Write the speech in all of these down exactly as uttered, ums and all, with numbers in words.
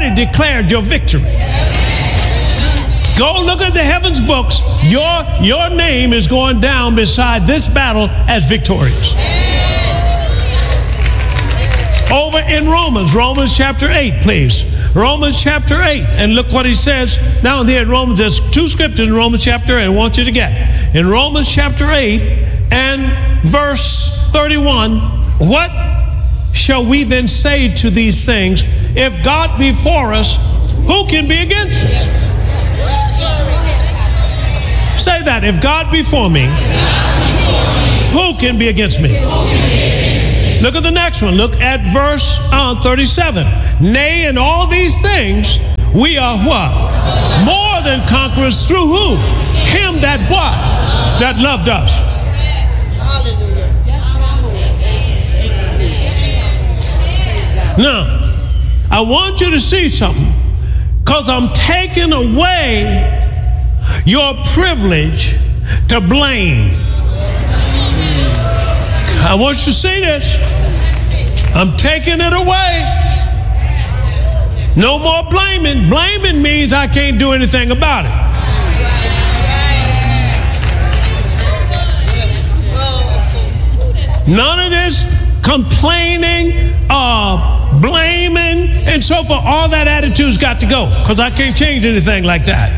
already declared your victory. Go look at the heavens books. Your, your name is going down beside this battle as victorious. Over in Romans, Romans chapter eight, please. Romans chapter eight, and look what he says down there in Romans. There's two scriptures in Romans chapter eight I want you to get. In Romans chapter eight and verse thirty-one, what shall we then say to these things? If God be for us, who can be against us? Say that. If God be for me, who can be against me? Look at the next one. Look at verse uh, thirty-seven. Nay, in all these things, we are what? More than conquerors through who? Him that what? That loved us. Now, I want you to see something, because I'm taking away your privilege to blame. I want you to see this. I'm taking it away. No more blaming. Blaming means I can't do anything about it. None of this complaining, uh, blaming, and so forth. All that attitude's got to go, because I can't change anything like that.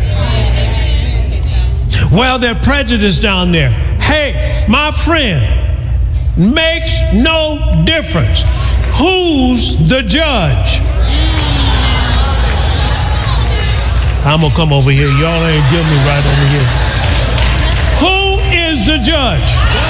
Well, there's prejudice down there. Hey, my friend, makes no difference. Who's the judge? I'm going to come over here. Y'all ain't getting me right over here. Who is the judge?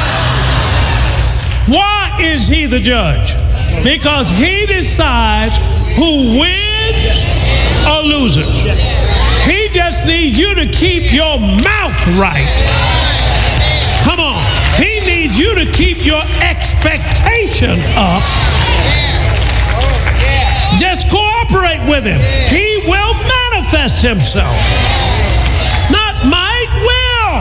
Why is he the judge? Because he decides who wins or loses. He just needs you to keep your mouth right. Come on. He needs you to keep your expectation up. Just cooperate with him. He will manifest himself. Not might, will.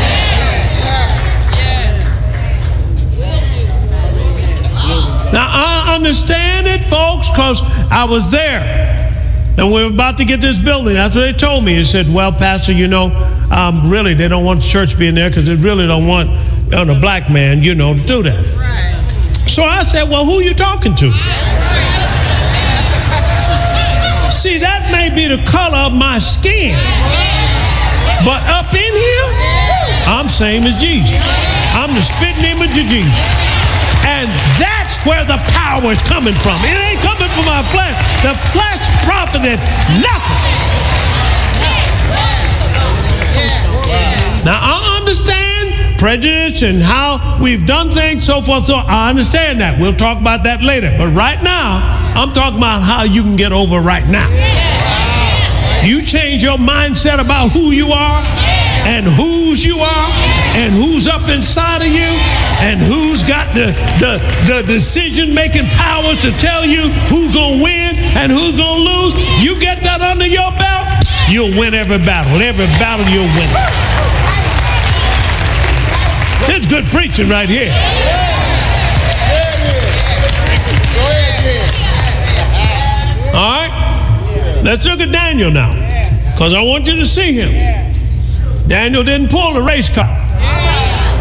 Now, I understand it, folks, because I was there. And we were about to get this building. That's what they told me. They said, well, Pastor, you know, um, really, they don't want the church being there because they really don't want uh, a black man, you know, to do that. Right. So I said, well, who are you talking to? See, that may be the color of my skin. But up in here, I'm same as Jesus. I'm the spitting image of Jesus. And that's where the power is coming from. It ain't coming from my flesh. The flesh profited nothing. Now, I understand prejudice and how we've done things, so forth. So I understand that. We'll talk about that later. But right now, I'm talking about how you can get over right now. You change your mindset about who you are and whose you are and who's up inside of you and who's got the, the, the decision-making power to tell you who's going to win and who's going to lose. You get that under your belt, you'll win every battle. Every battle you'll win. It's good preaching right here. All right, let's look at Daniel now, because I want you to see him. Daniel didn't pull the race car.